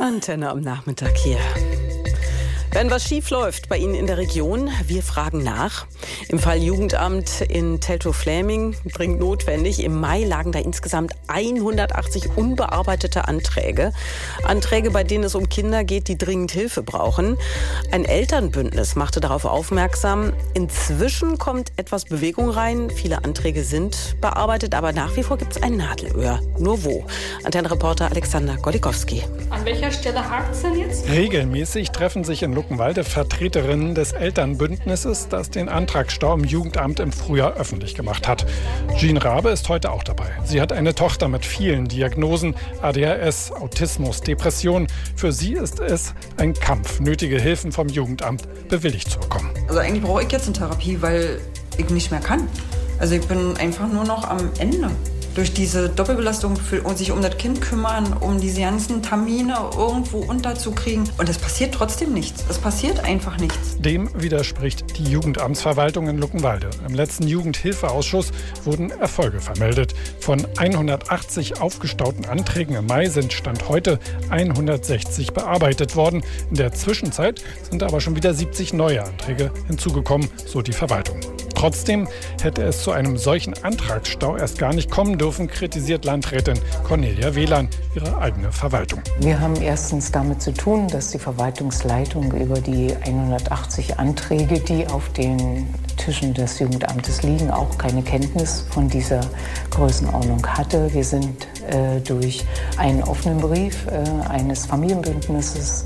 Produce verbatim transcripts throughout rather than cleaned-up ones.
Antenne am Nachmittag hier. Wenn was schief läuft bei Ihnen in der Region, wir fragen nach. Im Fall Jugendamt in Teltow-Fläming dringend notwendig. Im Mai lagen da insgesamt hundertachtzig unbearbeitete Anträge. Anträge, bei denen es um Kinder geht, die dringend Hilfe brauchen. Ein Elternbündnis machte darauf aufmerksam. Inzwischen kommt etwas Bewegung rein. Viele Anträge sind bearbeitet, aber nach wie vor gibt es ein Nadelöhr. Nur wo? Antenne-Reporter Alexander Golikowski. An welcher Stelle hakt es denn jetzt? Regelmäßig treffen sich in Luckenwalde Vertreterinnen des Elternbündnisses, das den Antragsstau im Jugendamt im Frühjahr öffentlich gemacht hat. Jean Rabe ist heute auch dabei. Sie hat eine Tochter mit vielen Diagnosen, A D H S, Autismus, Depression. Für sie ist es ein Kampf, nötige Hilfen vom Jugendamt bewilligt zu bekommen. Also eigentlich brauche ich jetzt eine Therapie, weil ich nicht mehr kann. Also ich bin einfach nur noch am Ende. Durch diese Doppelbelastung für, und sich um das Kind kümmern, um diese ganzen Termine irgendwo unterzukriegen. Und es passiert trotzdem nichts. Es passiert einfach nichts. Dem widerspricht die Jugendamtsverwaltung in Luckenwalde. Im letzten Jugendhilfeausschuss wurden Erfolge vermeldet. Von hundertachtzig aufgestauten Anträgen im Mai sind Stand heute hundertsechzig bearbeitet worden. In der Zwischenzeit sind aber schon wieder siebzig neue Anträge hinzugekommen, so die Verwaltung. Trotzdem hätte es zu einem solchen Antragsstau erst gar nicht kommen dürfen, kritisiert Landrätin Cornelia Wehlan ihre eigene Verwaltung. Wir haben erstens damit zu tun, dass die Verwaltungsleitung über die hundertachtzig Anträge, die auf den Tischen des Jugendamtes liegen, auch keine Kenntnis von dieser Größenordnung hatte. Wir sind äh, durch einen offenen Brief äh, eines Familienbündnisses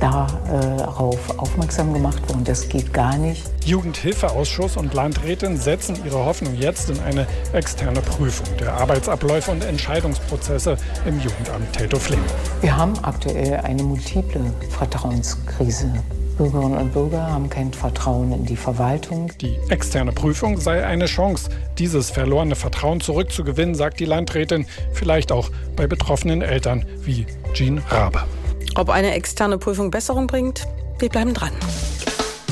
darauf aufmerksam gemacht worden. Das geht gar nicht. Jugendhilfeausschuss und Landrätin setzen ihre Hoffnung jetzt in eine externe Prüfung der Arbeitsabläufe und Entscheidungsprozesse im Jugendamt Teltow-Fläming. Wir haben aktuell eine multiple Vertrauenskrise. Bürgerinnen und Bürger haben kein Vertrauen in die Verwaltung. Die externe Prüfung sei eine Chance, dieses verlorene Vertrauen zurückzugewinnen, sagt die Landrätin, vielleicht auch bei betroffenen Eltern wie Jean Rabe. Ob eine externe Prüfung Besserung bringt? Wir bleiben dran.